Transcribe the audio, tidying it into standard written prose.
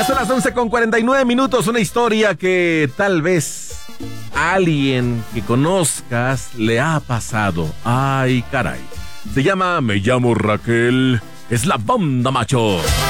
Son las 11:49. Una historia que tal vez a alguien que conozcas le ha pasado. Ay, caray. Se llama Me llamo Raquel. Es la banda, macho.